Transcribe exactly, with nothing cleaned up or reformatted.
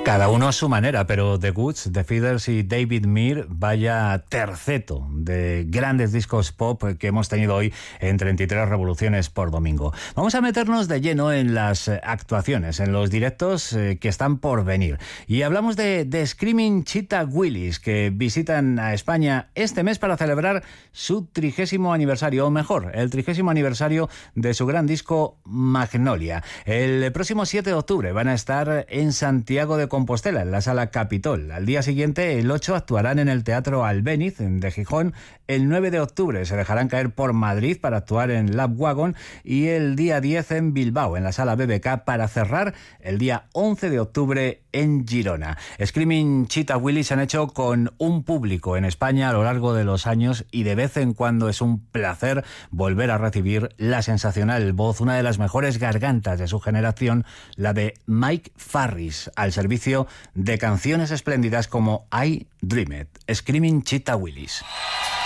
Cada uno a su manera, pero The Woods, The Feeders y David Meir, vaya terceto de grandes discos pop que hemos tenido hoy en treinta y tres revoluciones por domingo. Vamos a meternos de lleno en las actuaciones, en los directos eh, que están por venir. Y hablamos de, de Screaming Cheetah Willis, que visitan a España este mes para celebrar su trigésimo aniversario, o mejor, el trigésimo aniversario de su gran disco Magnolia. El próximo siete de octubre van a estar en Santiago de Compostela, en la Sala Capitol. Al día siguiente, el ocho, actuarán en el Teatro Albéniz de Gijón. El nueve de octubre se dejarán caer por Madrid para actuar en Lab Wagon, y el día diez en Bilbao, en la Sala B B K, para cerrar el día once de octubre en Girona. Screaming Cheetah Willis se han hecho con un público en España a lo largo de los años, y de vez en cuando es un placer volver a recibir la sensacional voz, una de las mejores gargantas de su generación, la de Mike Farris, al servicio de canciones espléndidas como I Dream It. Screaming Cheetah Willis.